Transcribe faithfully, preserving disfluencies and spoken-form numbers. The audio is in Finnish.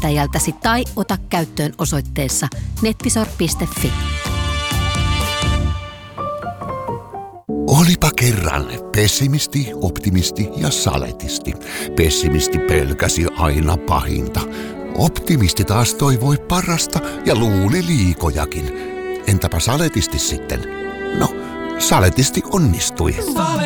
etäältäsi tai ota käyttöön osoitteessa netvisor piste fi. Olipa kerran pessimisti, optimisti ja saletisti. Pessimisti pelkäsi aina pahinta. Optimisti taas toivoi parasta ja luuli liikojakin. Entäpä saletisti sitten? No, saletisti onnistui.